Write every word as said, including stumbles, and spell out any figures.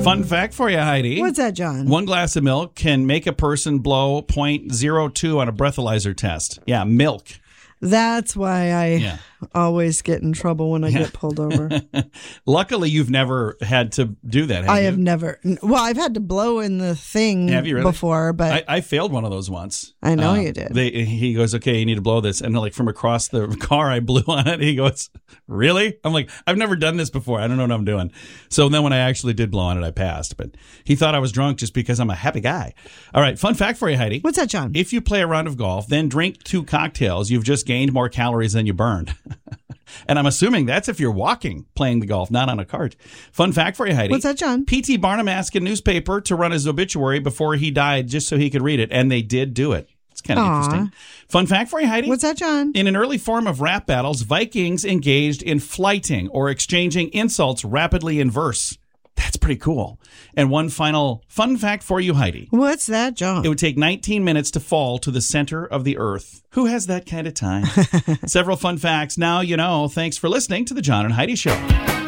Fun fact for you, Heidi. What's that, John? One glass of milk can make a person blow zero point zero two on a breathalyzer test. Yeah, milk. That's why I Yeah. always get in trouble when I get pulled over. Luckily, you've never had to do that, have I you? have never. Well, I've had to blow in the thing Have you really? before, but I, I failed one of those once. I know Uh, you did. They, he goes, okay, you need to blow this. And like from across the car, I blew on it. He goes, really? I'm like, I've never done this before. I don't know what I'm doing. So then when I actually did blow on it, I passed. But he thought I was drunk just because I'm a happy guy. All right, fun fact for you, Heidi. What's that, John? If you play a round of golf, then drink two cocktails, you've just gained more calories than you burned. And I'm assuming that's if you're walking playing the golf, not on a cart. Fun fact for you, Heidi. What's that, John? P T Barnum asked a newspaper to run his obituary before he died just so he could read it, and they did do it. It's kind of Aw. interesting. Fun fact for you, Heidi. What's that, John? In an early form of rap battles, Vikings engaged in flighting or exchanging insults rapidly in verse. That's pretty cool. And one final fun fact for you, Heidi. What's that, John? It would take nineteen minutes to fall to the center of the earth. Who has that kind of time? Several fun facts. Now you know. Thanks for listening to the John and Heidi Show.